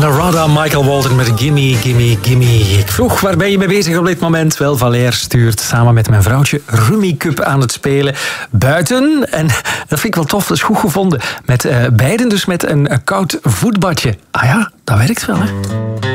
Narada, Michael Walden met Gimme, Gimme, Gimme. Ik vroeg, waar ben je mee bezig op dit moment? Wel, Valère stuurt samen met mijn vrouwtje Rummy Cup aan het spelen buiten. En dat vind ik wel tof, dat is goed gevonden. Met beiden dus met een koud voetbadje. Ah ja, dat werkt wel, hè?